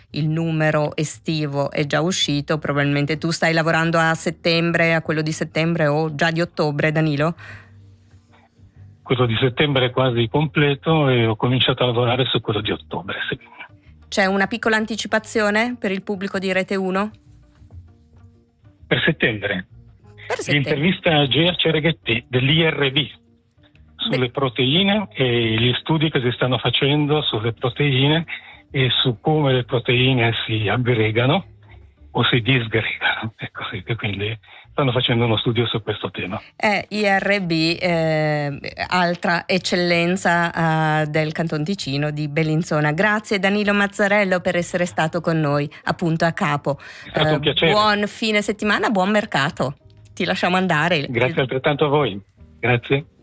il numero estivo è già uscito, probabilmente tu stai lavorando a settembre, a quello di settembre o già di ottobre, Danilo? Quello di settembre è quasi completo e ho cominciato a lavorare su quello di ottobre, sì. C'è una piccola anticipazione per il pubblico di Rete 1? Per settembre. Per settembre. L'intervista a Gea Cereghetti dell'IRB sulle proteine e gli studi che si stanno facendo sulle proteine e su come le proteine si aggregano o si disgregano. Ecco, sì, quindi stanno facendo uno studio su questo tema. IRB, altra eccellenza del Canton Ticino di Bellinzona. Grazie Danilo Mazzarello per essere stato con noi, appunto a capo. È stato un piacere. Buon fine settimana, buon mercato. Ti lasciamo andare. Grazie altrettanto a voi. Grazie.